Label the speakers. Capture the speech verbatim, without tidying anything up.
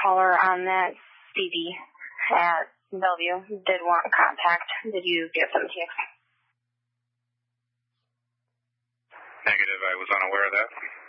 Speaker 1: caller on that C D at Bellevue did want contact. Did you get some text?
Speaker 2: Negative. I was unaware of that.